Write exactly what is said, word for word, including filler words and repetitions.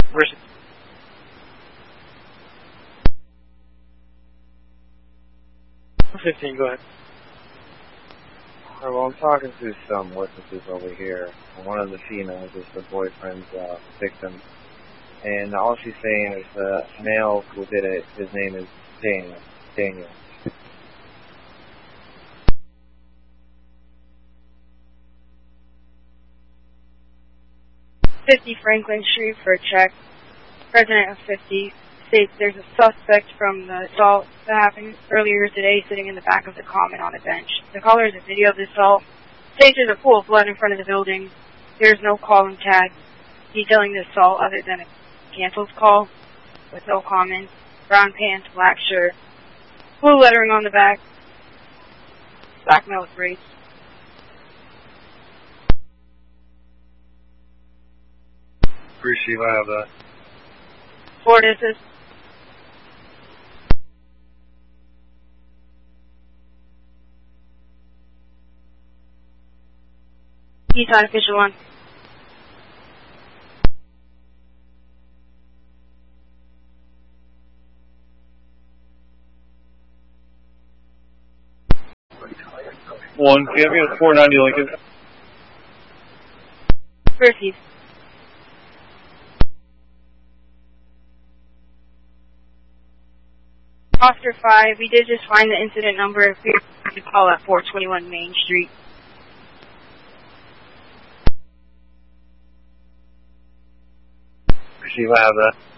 Where's fifteen, go ahead. Well, I'm talking to some witnesses over here. One of the females is the boyfriend's uh, victim. And all she's saying is the uh, male who did it, his name is Daniel. Daniel. fifty Franklin Street for a check. President of fifty states there's a suspect from the assault that happened earlier today sitting in the back of the common on a bench. The caller has a video of the assault. States there's a pool of blood in front of the building. There's no calling tag detailing the assault other than a canceled call with no comments. Brown pants, black shirt, blue lettering on the back, black male with braids. Appreciate I have that. Ford assist. Eastside official one. One, do you have me at four ninety Lincoln? Proceed. Oscar five, we did just find the incident number. If we have to call at four twenty-one Main Street. Appreciate I have that.